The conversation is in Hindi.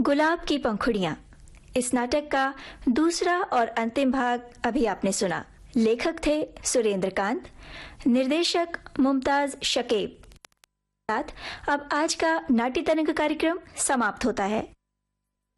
गुलाब की पंखुड़ियाँ। इस नाटक का दूसरा और अंतिम भाग अभी आपने सुना। लेखक थे सुरेंद्र कांत, निर्देशक मुमताज शकीब। अब आज का नाट्य तरंग कार्यक्रम समाप्त होता है।